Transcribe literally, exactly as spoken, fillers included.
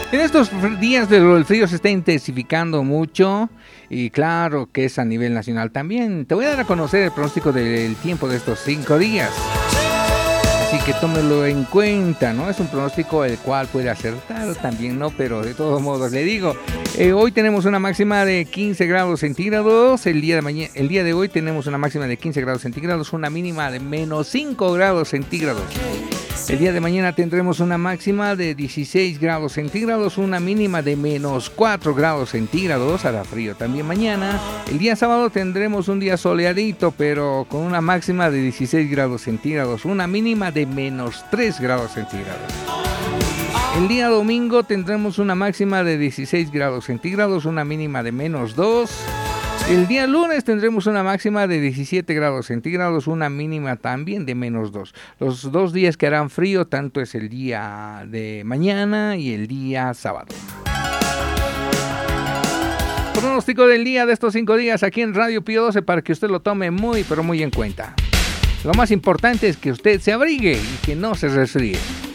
En estos días del frío se está intensificando mucho y claro que es a nivel nacional también. Te voy a dar a conocer el pronóstico del tiempo de estos cinco días. Así que tómelo en cuenta, ¿no? Es un pronóstico el cual puede acertar también, ¿no? Pero de todos modos, le digo, eh, hoy tenemos una máxima de quince grados centígrados, el día de mañana, el día de hoy tenemos una máxima de quince grados centígrados, una mínima de menos cinco grados centígrados. El día de mañana tendremos una máxima de dieciséis grados centígrados, una mínima de menos cuatro grados centígrados, hará frío también mañana. El día sábado tendremos un día soleadito, pero con una máxima de dieciséis grados centígrados, una mínima de menos tres grados centígrados. El día domingo tendremos una máxima de dieciséis grados centígrados, una mínima de menos dos. El día lunes tendremos una máxima de diecisiete grados centígrados, una mínima también de menos dos. Los dos días que harán frío, tanto es el día de mañana y el día sábado. Pronóstico del día de estos cinco días aquí en Radio Pío doce para que usted lo tome muy, pero muy en cuenta. Lo más importante es que usted se abrigue y que no se resfríe.